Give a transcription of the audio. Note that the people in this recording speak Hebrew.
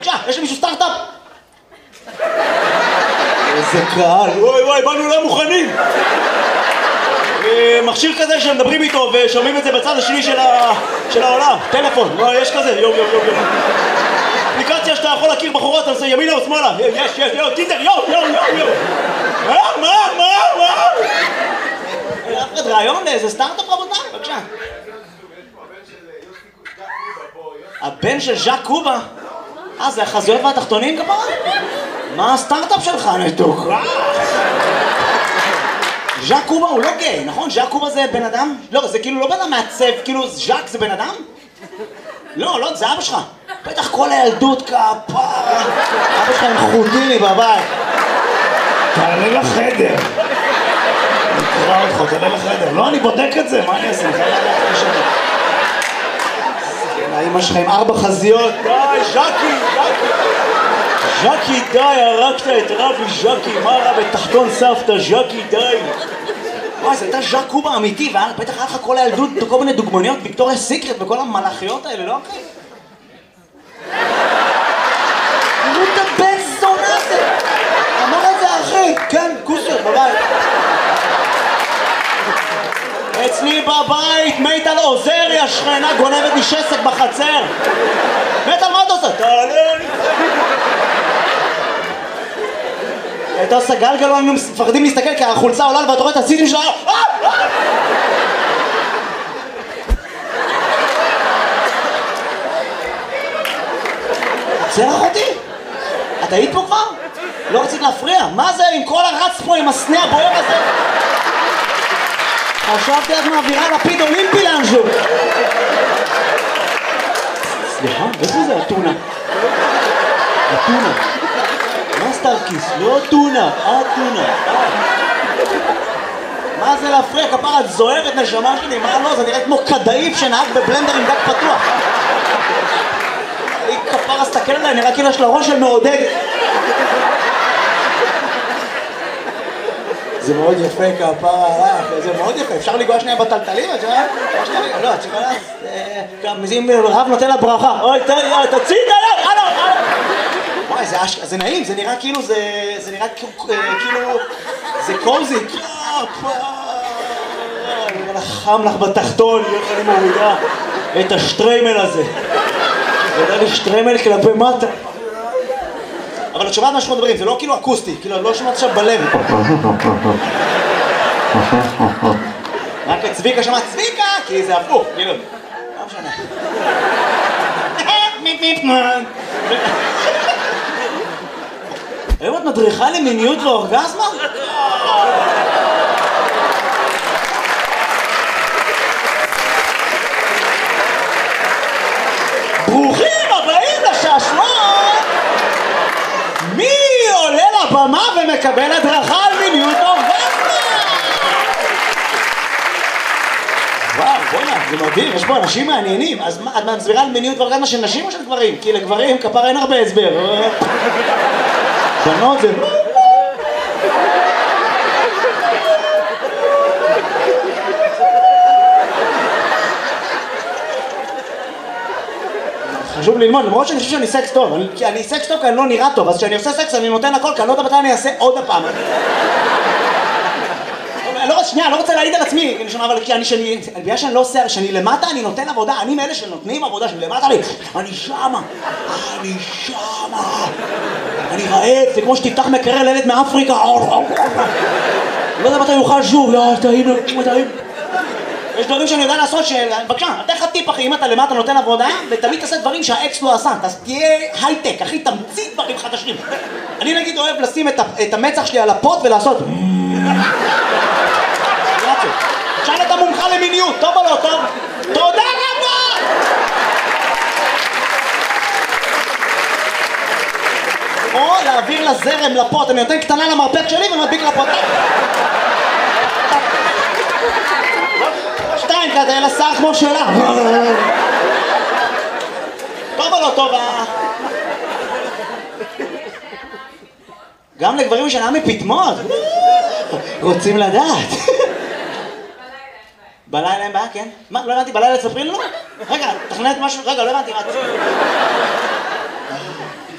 בבקשה, יש למישהו סטארט-אפ? איזה קהל, וואי, באנו לא מוכנים. מכשיר כזה שמדברים איתו ושומעים את זה בצד השני של העולם, טלפון, יש כזה, יום. אפליקציה שאתה יכול להכיר בחורות, אתה עושה ימינה או שמאלה, יש, טינדר, יום. מה? אף אחד רעיון לאיזה סטארט-אפ רבותיי, בבקשה. הבן של ז'אק קובה? זה החזויות והתחתונים כפרה? מה הסטארט-אפ שלך? נתוכה? ז'אק קובה הוא לא גיי, נכון? ז'אק קובה זה בן אדם? לא, זה כאילו לא בן אדם מעצב, כאילו ז'אק זה בן אדם? לא, זה אבא שלך. בטח כל הילדות כפרה. אבא שלך עם חוטיני בבית. תעלה לחדר. נקרא אותך, תעלה לחדר. לא, אני בודק את זה, מה אני אעשה? האמא שלך עם 4 חזיות. די, ז'קי, די, הרגת את רבי ז'קי, מה רע בתחתון סבתא, ז'קי, די. וואי, זה הייתה ז'אק קובה אמיתי, ובטח היה לך כל הילדות, כל מיני דוגמניות, ויקטוריה סיקרט וכל המלאכיות האלה, לא אחי? תראו את הבן זונה הזה! אמר את זה אחי, כן, כוסר, בבית. אצלי בבית, מיטל עוזר, השכנה גונבת לי שסק בחצר. מיטל, מה אתה עושה? תעלה לי. הייתה עושה גלגלו, היינו מפחדים להסתכל כי החולצה עולה ואתה רואה את הסיטים שלה. זה אחותי? את היית פה כבר? לא רצית להפריע? מה זה עם כל הרץ פה עם הסנה הבוער הזה? חשבתי איך מעבירה לפיד אולימפי לאנשהו. סליחה, איפה זה הטונה? הטונה. מה סטארקיס? לא טונה, הטונה. מה זה להפריע? כפרה, את זוהרת נשמה שלי, מה לא? זה נראה כמו כדאיף שנהג בבלנדר עם דק פתוח. היא כפרה, סתכל עליי, נראה כאילו יש לה ראש של מעודד. זה מאוד יפה כפרה, זה מאוד יפה, אפשר לגוע שנייה בטלטלים? לא, את שכונה, גם רב נותן לה ברכה. אוי, תוציא את היד, הלו. וואי, זה נעים, זה נראה כאילו, זה נראה כאילו, זה קוזי. חם לך בתחתון, איך אני מורידה את השטריימל הזה. זה יודע לי שטריימל כלפי מטה. אבל את שומעת מה שאנחנו מדברים, זה לא כאילו אקוסטי, כאילו לא שומעת עכשיו בלב. רק את צביקה שמעת צביקה, כי זה הפוך, כאילו. לא משנה. היום את מדריכה למיניות ואורגזמה? ברוכים הבאים לשעשועון! מי עולה לבמה ומקבל הדרכה על מיניות ואורגזמה? וואו, בוא'נה, זה מדהים, יש פה אנשים מעניינים. אז את מסבירה על מיניות ואורגזמה של נשים או של גברים? כי לגברים כפר אין הרבה הסבר. בנות זה... חשוב ללמוד, למרות שאני חושב שאני סקס טוב, כי אני סקס טוב כי אני לא נראה טוב, אז כשאני עושה סקס אני נותן הכל, כי אני לא יודע מתי אני אעשה עוד הפעם. אני לא רוצה להעיד על עצמי, אבל בגלל שאני לא עושה, שאני למטה אני נותן עבודה, אני מאלה שנותנים עבודה, שאני למטה לי, אני שמה, אני רעב, זה כמו שתפתח מקרר לילד מאפריקה, לא יודע מתי יוכל שוב, טעים. יש דברים שאני יודע לעשות בבקשה, אתה לך טיפ אחי, אם אתה למטה נותן עבודה ותמיד תעשה דברים שהאקס לא עשה, תהיה הייטק, אחי, תמציא דברים חדשים. אני נגיד אוהב לשים את המצח שלי על הפוט ולעשות שאל את המומחה למיניות, טוב או לא טוב? תודה רבה! או להעביר לזרם לפוט, אני נותן קטנה למרפק שלי ומדביק לפוט. שתיים כזה, לשר כמו שלה. טוב או לא טוב? גם לגברים שנה מפתמות. רוצים לדעת. בלילה אין בעיה, כן? מה? לא הבנתי, בלילה תספרי לנו? רגע, תכננת משהו? רגע, לא הבנתי מה.